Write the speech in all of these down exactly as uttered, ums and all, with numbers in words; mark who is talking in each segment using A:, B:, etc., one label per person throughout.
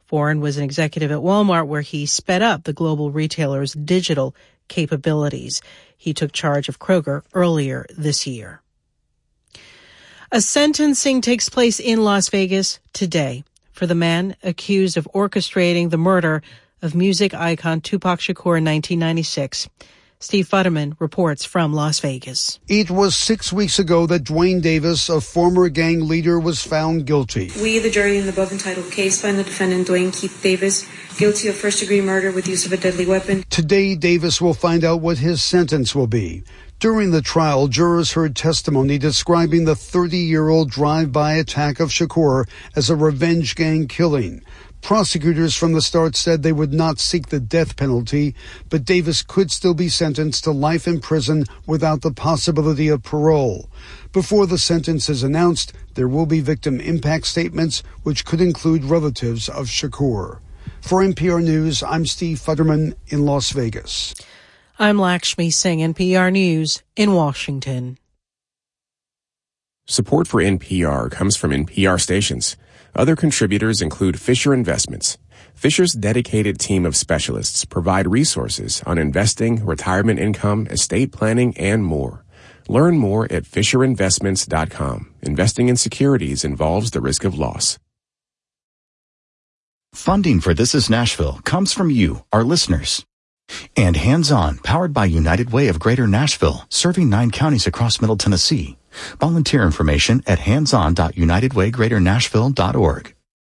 A: Warren was an executive at Walmart, where he sped up the global retailer's digital capabilities. He took charge of Kroger earlier this year. A sentencing takes place in Las Vegas today for the man accused of orchestrating the murder of music icon Tupac Shakur in nineteen ninety-six. Steve Futterman reports from Las Vegas.
B: It was six weeks ago that Dwayne Davis, a former gang leader, was found guilty.
C: We, the jury in the above entitled case, find the defendant, Dwayne Keith Davis, guilty of first-degree murder with use of a deadly weapon.
B: Today, Davis will find out what his sentence will be. During the trial, jurors heard testimony describing the thirty-year-old drive-by attack of Shakur as a revenge gang killing. Prosecutors from the start said they would not seek the death penalty, but Davis could still be sentenced to life in prison without the possibility of parole. Before the sentence is announced, there will be victim impact statements, which could include relatives of Shakur. For N P R News, I'm Steve Futterman in Las Vegas.
A: I'm Lakshmi Singh, N P R News in Washington.
D: Support for N P R comes from N P R stations. Other contributors include Fisher Investments. Fisher's dedicated team of specialists provide resources on investing, retirement income, estate planning, and more. Learn more at fisher investments dot com. Investing in securities involves the risk of loss.
E: Funding for This Is Nashville comes from you, our listeners. And Hands On, powered by United Way of Greater Nashville, serving nine counties across Middle Tennessee. Volunteer information at hands on dot united way greater nashville dot org.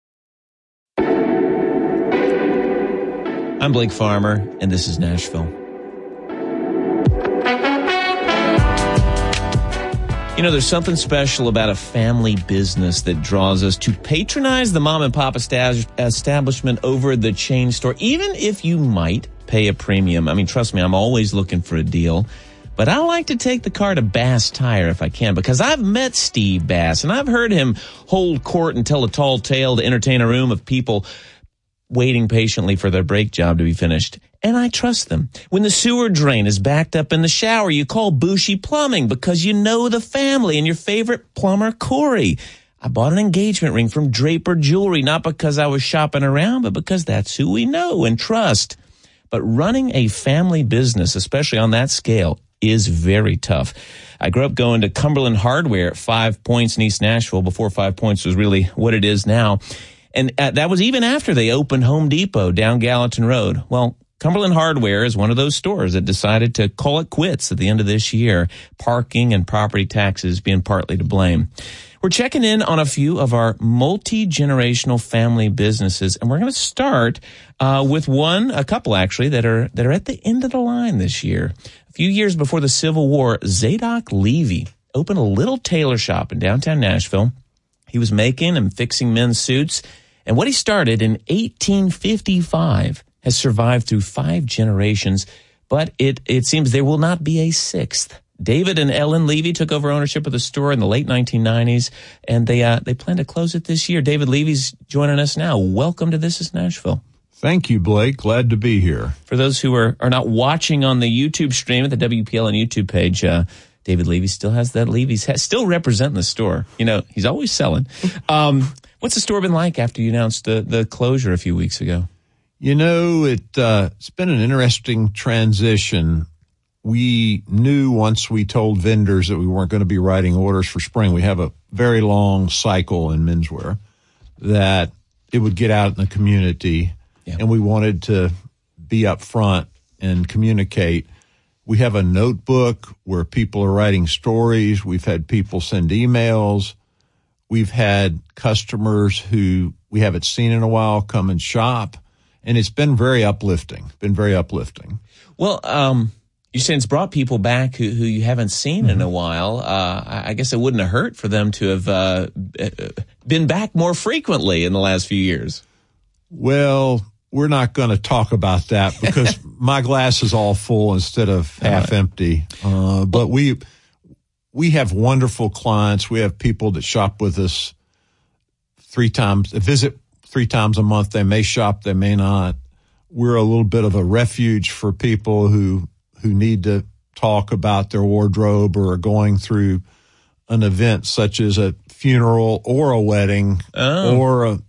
F: I'm Blake Farmer, and this is Nashville. You know, there's something special about a family business that draws us to patronize the mom and pop establishment over the chain store, even if you might pay a premium. I mean, trust me, I'm always looking for a deal. But I like to take the car to Bass Tire if I can, because I've met Steve Bass, and I've heard him hold court and tell a tall tale to entertain a room of people waiting patiently for their brake job to be finished. And I trust them. When the sewer drain is backed up in the shower, you call Bushy Plumbing because you know the family and your favorite plumber, Corey. I bought an engagement ring from Draper Jewelry, not because I was shopping around, but because that's who we know and trust. But running a family business, especially on that scale, is very tough. I grew up going to Cumberland Hardware at Five Points in East Nashville before Five Points was really what it is now. And uh, that was even after they opened Home Depot down Gallatin Road. Well, Cumberland Hardware is one of those stores that decided to call it quits at the end of this year, parking and property taxes being partly to blame. We're checking in on a few of our multi-generational family businesses, and we're going to start uh, with one, a couple actually, that are that are at the end of the line this year. A few years before the Civil War, Zadok Levy opened a little tailor shop in downtown Nashville. He was making and fixing men's suits, and what he started in eighteen fifty-five has survived through five generations, but it, it seems there will not be a sixth. David and Ellen Levy took over ownership of the store in the late nineteen nineties, and they uh, they plan to close it this year. David Levy's joining us now. Welcome to This Is Nashville.
G: Thank you, Blake. Glad to be here.
F: For those who are, are not watching on the YouTube stream at the W P L N YouTube page, uh, David Levy still has that Levy's hat, still representing the store. You know, he's always selling. Um, what's the store been like after you announced the, the closure a few weeks ago?
G: You know, it, uh, it's been an interesting transition. We knew once we told vendors that we weren't going to be writing orders for spring, we have a very long cycle in menswear, that it would get out in the community, yeah. And we wanted to be up front and communicate. We have a notebook where people are writing stories. We've had people send emails. We've had customers who we haven't seen in a while come and shop, and it's been very uplifting, been very uplifting.
F: Well, um, you're saying it's brought people back who, who you haven't seen mm-hmm. in a while. Uh, I guess it wouldn't have hurt for them to have uh, been back more frequently in the last few years.
G: Well, we're not going to talk about that because my glass is all full instead of half right. empty. Uh, but we we have wonderful clients. We have people that shop with us three times, visit three times a month. They may shop, they may not. We're a little bit of a refuge for people who who need to talk about their wardrobe or are going through an event such as a funeral or a wedding oh. or a